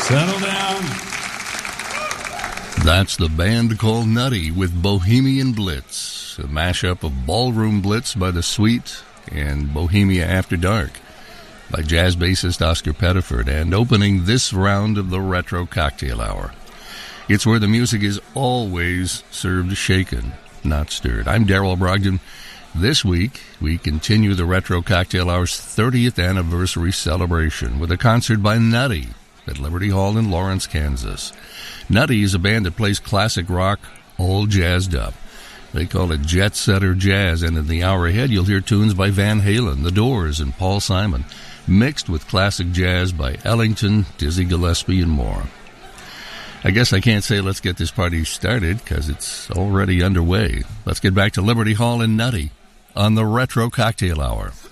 Settle down. That's the band called Nutty with Bohemian Blitz, a mashup of Ballroom Blitz by The Sweet and Bohemia After Dark by jazz bassist Oscar Pettiford, and opening this round of the Retro Cocktail Hour. It's where the music is always served shaken, not stirred. I'm Darrell Brogdon. This week, we continue the Retro Cocktail Hour's 30th anniversary celebration with a concert by Nutty at Liberty Hall in Lawrence, Kansas. Nutty is a band that plays classic rock all jazzed up. They call it Jet Setter Jazz, and in the hour ahead, you'll hear tunes by Van Halen, The Doors, and Paul Simon, mixed with classic jazz by Ellington, Dizzy Gillespie, and more. I guess I can't say let's get this party started because it's already underway. Let's get back to Liberty Hall and Nutty on the Retro Cocktail Hour.